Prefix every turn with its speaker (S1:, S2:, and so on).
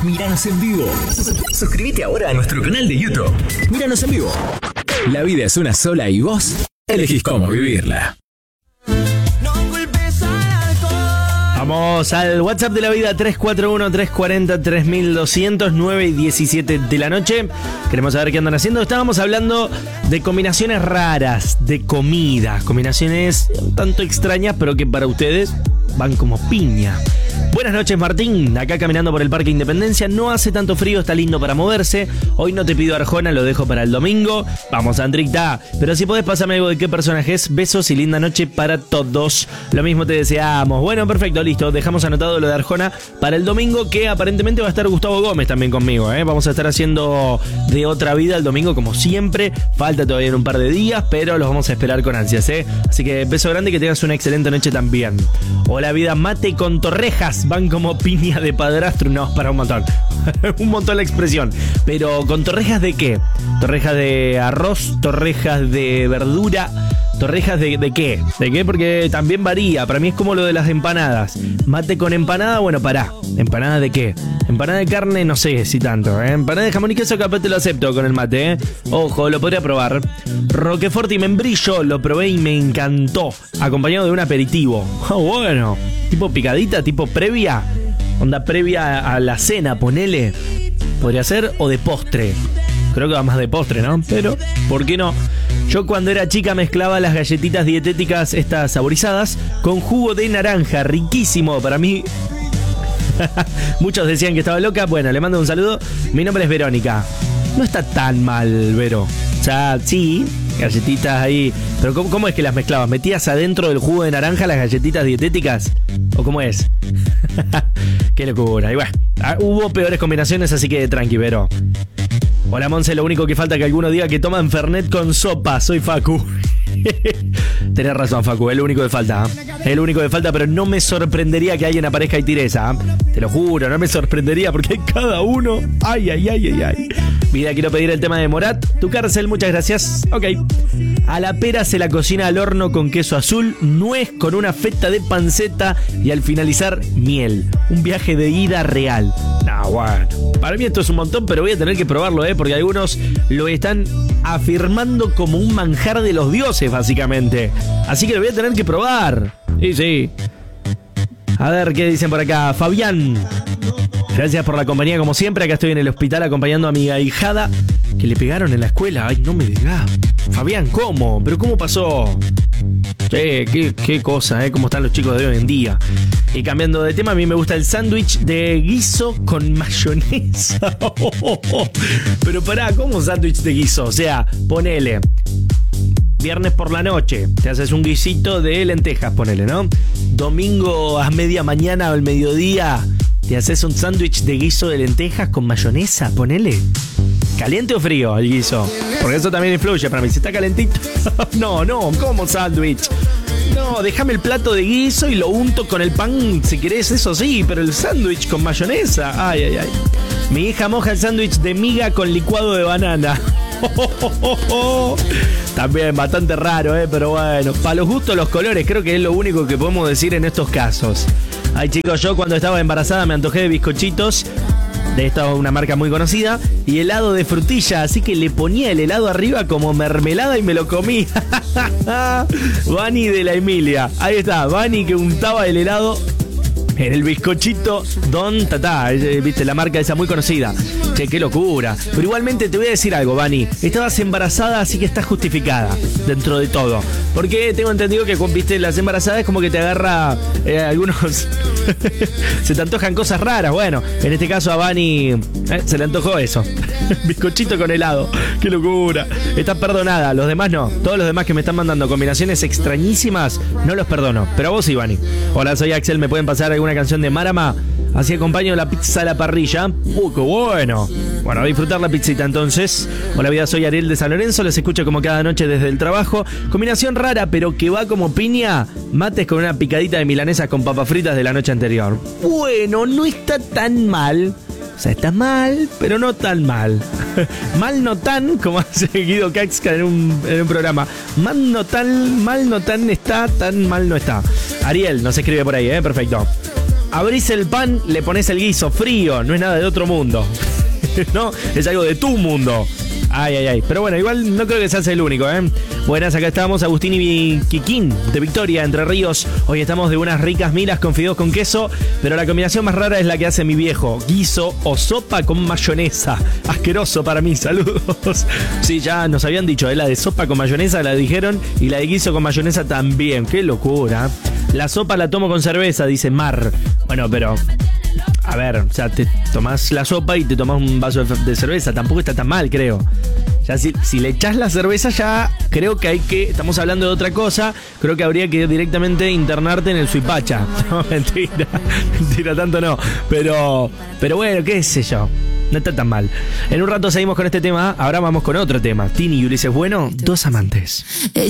S1: Míranos en vivo. Suscríbete ahora a nuestro canal de YouTube. Míranos en vivo. La vida es una sola y vos elegís cómo vivirla.
S2: Vamos al WhatsApp de la vida 341-340-3200, 9:17 de la noche. Queremos saber qué andan haciendo. Estábamos hablando de combinaciones raras de comida. Combinaciones un tanto extrañas, pero que para ustedes van como piña. Buenas noches, Martín. Acá caminando por el Parque Independencia. No hace tanto frío, está lindo para moverse. Hoy no te pido Arjona, lo dejo para el domingo. Vamos, Andrita. Pero si podés, pasarme algo de qué personaje es. Besos y linda noche para todos. Lo mismo te deseamos. Bueno, perfecto, listo. Dejamos anotado lo de Arjona para el domingo, que aparentemente va a estar Gustavo Gómez también conmigo, ¿eh? Vamos a estar haciendo de otra vida el domingo, como siempre. Falta todavía en un par de días, pero los vamos a esperar con ansias, ¿eh? Así que beso grande y que tengas una excelente noche también. Hola, vida, mate con torrejas. Van como piña de padrastro. No, para un montón. Un montón la expresión. Pero ¿con torrejas de qué? Torrejas de arroz, torrejas de verdura, torrejas de qué. ¿De qué? Porque también varía. Para mí es como lo de las empanadas. Mate con empanada, bueno, pará. ¿Empanada de qué? Empanada de carne, no sé si tanto, ¿eh? Empanada de jamón y queso capaz te lo acepto con el mate, ¿eh? Ojo, lo podría probar. Roquefort y membrillo, lo probé y me encantó. Acompañado de un aperitivo. Oh, bueno. Tipo picadita, tipo previa. Onda previa a la cena, ponele. Podría ser, o de postre. Creo que va más de postre, ¿no? Pero, ¿por qué no? Yo cuando era chica mezclaba las galletitas dietéticas, estas saborizadas, con jugo de naranja. Riquísimo, para mí. Muchos decían que estaba loca. Bueno, le mando un saludo. Mi nombre es Verónica. No está tan mal, Vero. O sea, sí, galletitas ahí. Pero ¿cómo es que las mezclabas? ¿Metías adentro del jugo de naranja las galletitas dietéticas? ¿O cómo es? Qué locura. Y bueno, hubo peores combinaciones, así que tranqui, Vero. Hola, Monse, lo único que falta es que alguno diga que toman Fernet con sopa. Soy Facu. Tenés razón, Facu, es lo único que falta, ¿eh? Es lo único que falta, pero no me sorprendería que alguien aparezca y tire esa, ¿eh? Te lo juro, no me sorprendería porque hay cada uno. Ay, ay, ay, ay, ay. Mira, quiero pedir el tema de Morat. Tu cárcel, muchas gracias. Ok. A la pera se la cocina al horno con queso azul, nuez con una feta de panceta y al finalizar, miel. Un viaje de ida real. No, bueno. Para mí esto es un montón, pero voy a tener que probarlo, porque algunos lo están afirmando como un manjar de los dioses, básicamente. Así que lo voy a tener que probar. Sí, sí. A ver, ¿qué dicen por acá? Fabián. Gracias por la compañía, como siempre. Acá estoy en el hospital acompañando a mi ahijada que le pegaron en la escuela. Ay, no me digas. Fabián, ¿cómo? ¿Pero cómo pasó? Qué cosa, ¿Cómo están los chicos de hoy en día? Y cambiando de tema, a mí me gusta el sándwich de guiso con mayonesa. Pero pará, ¿cómo sándwich de guiso? O sea, ponele viernes por la noche, te haces un guisito de lentejas, ponele, ¿no? Domingo a media mañana o al mediodía, te haces un sándwich de guiso de lentejas con mayonesa, ponele. ¿Caliente o frío el guiso? Porque eso también influye para mí. Si está calentito, no, como sándwich. No, déjame el plato de guiso y lo unto con el pan, si querés, eso sí, pero el sándwich con mayonesa, ay, ay, ay. Mi hija moja el sándwich de miga con licuado de banana. También bastante raro, pero bueno, para los gustos los colores, creo que es lo único que podemos decir en estos casos. Ay, chicos, yo cuando estaba embarazada me antojé de bizcochitos. De esta una marca muy conocida. Y helado de frutilla. Así que le ponía el helado arriba como mermelada y me lo comí. Vani de la Emilia. Ahí está, Vani que untaba el helado en el bizcochito Don Tata. Viste, la marca esa muy conocida. Che, qué locura. Pero igualmente te voy a decir algo, Vani. Estabas embarazada, así que estás justificada dentro de todo. Porque tengo entendido que, viste, las embarazadas es como que te agarra algunos... se te antojan cosas raras. Bueno, en este caso a Vani se le antojó eso. Bizcochito con helado. Qué locura. Estás perdonada, los demás no. Todos los demás que me están mandando combinaciones extrañísimas, no los perdono. Pero a vos sí, Vani. Hola, soy Axel. ¿Me pueden pasar alguna canción de Marama? Así acompaño la pizza a la parrilla. ¡Qué bueno! Bueno, a disfrutar la pizzita entonces. Hola, vida, soy Ariel de San Lorenzo. Les escucho como cada noche desde el trabajo. Combinación rara, pero que va como piña. Mates con una picadita de milanesas con papas fritas de la noche anterior. Bueno, no está tan mal. O sea, está mal, pero no tan mal. Mal no tan, como hace Guido Caxca en un programa. Mal no tan está, tan mal no está. Ariel nos escribe por ahí, perfecto. Abrís el pan, le pones el guiso frío, no es nada de otro mundo. No, es algo de tu mundo. Ay. Pero bueno, igual no creo que seas el único, ¿eh? Buenas, acá estamos, Agustín y Quiquín, de Victoria, Entre Ríos. Hoy estamos de unas ricas milas con fideos con queso, pero la combinación más rara es la que hace mi viejo. Guiso o sopa con mayonesa. Asqueroso para mí, saludos. Sí, ya nos habían dicho, la de sopa con mayonesa la dijeron, y la de guiso con mayonesa también. Qué locura. La sopa la tomo con cerveza, dice Mar. Bueno, pero... A ver, o sea, te tomás la sopa y te tomás un vaso de cerveza. Tampoco está tan mal, creo. Ya si le echás la cerveza, ya creo que estamos hablando de otra cosa. Creo que habría que directamente internarte en el Suipacha. No, mentira, tanto no. Pero bueno, qué sé yo. No está tan mal. En un rato seguimos con este tema. Ahora vamos con otro tema. Tini y Ulises Bueno, dos amantes.